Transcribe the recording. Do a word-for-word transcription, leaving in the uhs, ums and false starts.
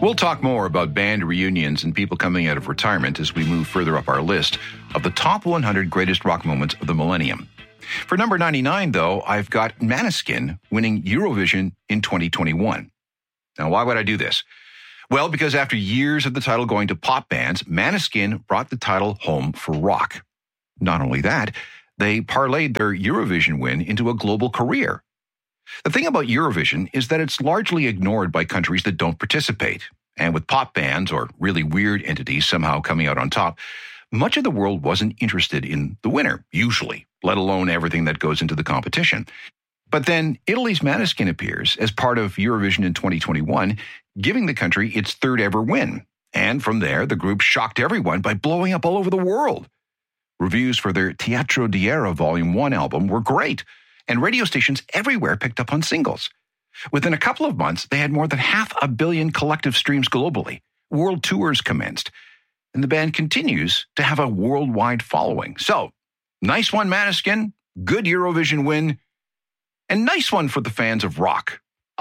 We'll talk more about band reunions and people coming out of retirement as we move further up our list of the top one hundred greatest rock moments of the millennium. For number ninety-nine, though, I've got Måneskin winning Eurovision in twenty twenty-one. Now, why would I do this? Well, because after years of the title going to pop bands, Måneskin brought the title home for rock. Not only that, they parlayed their Eurovision win into a global career. The thing about Eurovision is that it's largely ignored by countries that don't participate. And with pop bands or really weird entities somehow coming out on top, much of the world wasn't interested in the winner, usually, let alone everything that goes into the competition. But then Italy's Måneskin appears as part of Eurovision in twenty twenty-one, giving the country its third ever win. And from there, the group shocked everyone by blowing up all over the world. Reviews for their Teatro di Era Volume one album were great, and radio stations everywhere picked up on singles. Within a couple of months, they had more than half a billion collective streams globally. World tours commenced, and the band continues to have a worldwide following. So, nice one, Måneskin. Good Eurovision win. And nice one for the fans of rock.